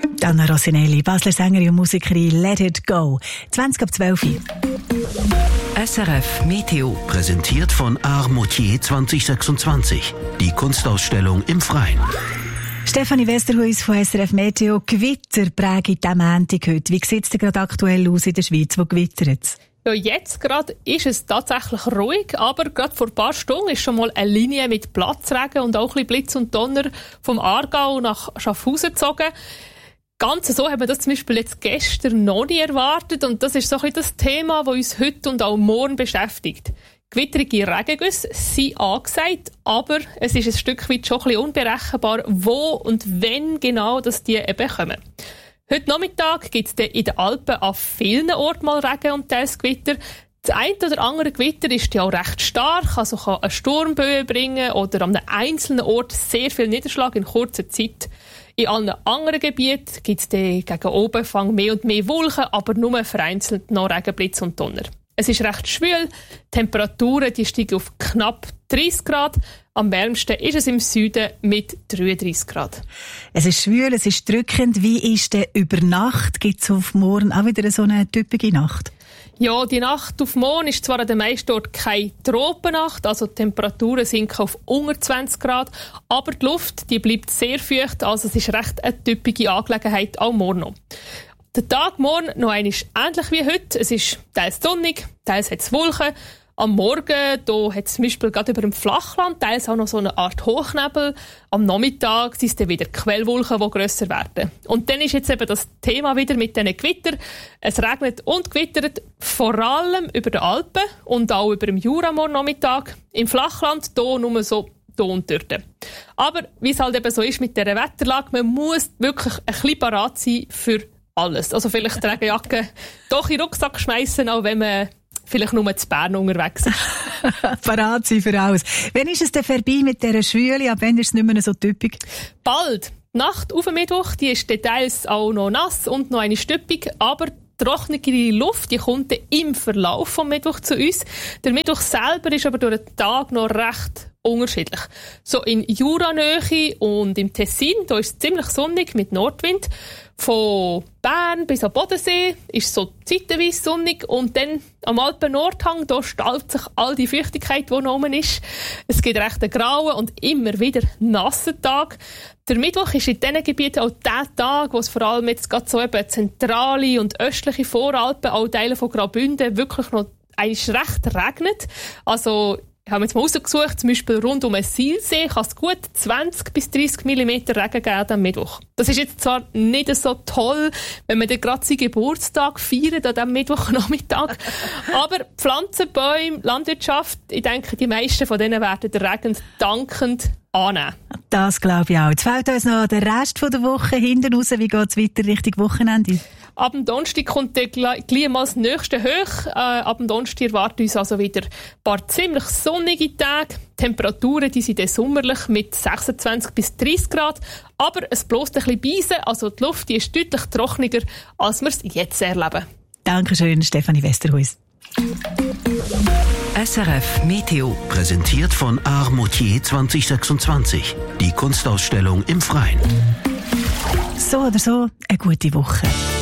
Anna Rossinelli, Basler Sängerin und Musikerin, Let It Go. 20:12. SRF Meteo. Präsentiert von Art Moutier 2026. Die Kunstausstellung im Freien. Stefanie Westerhuis von SRF Meteo. Gewitter prägen diesen Montag heute. Wie sieht es denn gerade aktuell aus in der Schweiz? Wo gewittert es? Ja, jetzt gerade ist es tatsächlich ruhig, aber gerade vor ein paar Stunden ist schon mal eine Linie mit Platzregen und auch ein bisschen Blitz und Donner vom Aargau nach Schaffhausen gezogen. Ganz so haben wir das zum Beispiel jetzt gestern noch nie erwartet und das ist so ein bisschen das Thema, das uns heute und auch morgen beschäftigt. Gewitterige Regengüsse sind angesagt, aber es ist ein Stück weit schon ein bisschen unberechenbar, wo und wenn genau dass die eben kommen. Heute Nachmittag gibt es in den Alpen an vielen Orten mal Regen und teils Gewitter. Das eine oder andere Gewitter ist ja auch recht stark, also kann eine Sturmböe bringen oder an einem einzelnen Ort sehr viel Niederschlag in kurzer Zeit. In allen anderen Gebieten gibt es gegen oben mehr und mehr Wolken, aber nur vereinzelt noch Regen, Blitz und Donner. Es ist recht schwül, die Temperaturen die steigen auf knapp 30 Grad. Am wärmsten ist es im Süden mit 33 Grad. Es ist schwül, es ist drückend. Wie ist denn über Nacht? Gibt es auf morgen auch wieder so eine typische Nacht? Ja, die Nacht auf morgen ist zwar an den meisten Orten keine Tropennacht, also die Temperaturen sinken auf unter 20 Grad, aber die Luft die bleibt sehr feucht, also es ist recht eine typische Angelegenheit auch morgen noch. Der Tag morgen noch einmal ähnlich wie heute. Es ist teils sonnig, teils hat es Wolken. Am Morgen da hat es zum Beispiel gerade über dem Flachland teils auch noch so eine Art Hochnebel. Am Nachmittag sind es dann wieder Quellwolken, die grösser werden. Und dann ist jetzt eben das Thema wieder mit diesen Gewittern. Es regnet und gewittert vor allem über den Alpen und auch über dem Jura morgen Nachmittag. Im Flachland hier nur so hier und dort. Aber wie es halt eben so ist mit dieser Wetterlage, man muss wirklich ein bisschen parat sein für alles. Also vielleicht die Regenjacke doch in den Rucksack schmeißen, auch wenn man vielleicht nur zu Bern unterwegs ist. Parat sein für alles. Wann ist es denn vorbei mit dieser Schwüle? Ab wann ist es nicht mehr so typisch? Bald. Die Nacht auf den Mittwoch, die ist details auch noch nass und noch eine stüppig, aber trocknere Luft, die kommt im Verlauf vom Mittwoch zu uns. Der Mittwoch selber ist aber durch den Tag noch recht unterschiedlich. So in Juranähe und im Tessin, da ist es ziemlich sonnig mit Nordwind. Von Bern bis am Bodensee ist es so zeitweise sonnig und dann am Alpen-Nordhang, da staut sich all die Feuchtigkeit, die noch oben ist. Es gibt recht einen grauen und immer wieder nassen Tag. Der Mittwoch ist in diesen Gebieten auch der Tag, wo es vor allem jetzt gerade so eben zentrale und östliche Voralpen, auch Teile von Graubünden, wirklich noch eigentlich recht regnet. Also ich habe jetzt mal rausgesucht, zum Beispiel rund um den Silsee kann es gut 20 bis 30 mm Regen geben am Mittwoch. Das ist jetzt zwar nicht so toll, wenn man dann gerade seinen Geburtstag feiert an diesem Mittwochnachmittag, aber Pflanzen, Bäume, Landwirtschaft, ich denke, die meisten von denen werden den Regen dankend annehmen. Das glaube ich auch. Jetzt fällt uns noch der Rest der Woche hinten raus. Wie geht es weiter Richtung Wochenende? Ab dem Donnerstag kommt gleich mal das nächste hoch. Ab dem Donnerstag erwarten uns also wieder ein paar ziemlich sonnige Tage. Die Temperaturen die sind dann sommerlich mit 26 bis 30 Grad. Aber es bläst ein bisschen Beise, also die Luft die ist deutlich trockener, als wir es jetzt erleben. Dankeschön, Stefanie Westerhuis. SRF Meteo. Präsentiert von Art Moutier 2026. Die Kunstausstellung im Freien. So oder so, eine gute Woche.